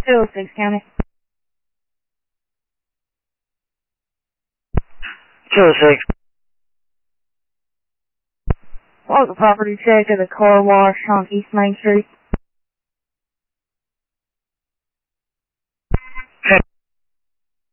206 County. 206. Local property check of the car wash on East Main Street.